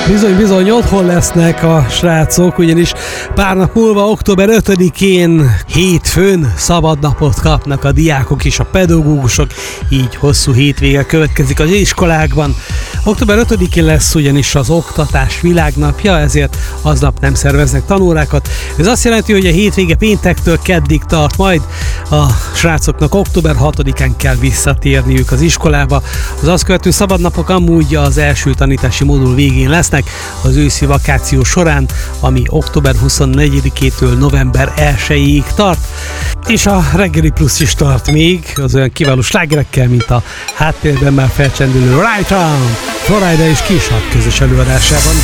Bizony otthon lesznek a srácok, ugyanis pár nap múlva, október 5-én, hétfőn szabadnapot kapnak a diákok és a pedagógusok, így hosszú hétvége következik az iskolákban. Október 5-én lesz ugyanis az oktatás világnapja, ezért aznap nem szerveznek tanórákat. Ez azt jelenti, hogy a hétvége péntektől keddig tart, majd a srácoknak október 6-án kell visszatérniük az iskolába. Az azt követő szabadnapok amúgy az első tanítási modul végén lesznek, az őszi vakáció során, ami október 24-től november 1-ig tart, és a reggeli plusz is tart még, az olyan kiváló slágerekkel, mint a háttérben már felcsendülő Right On, Florida és Kishak közös előadásában.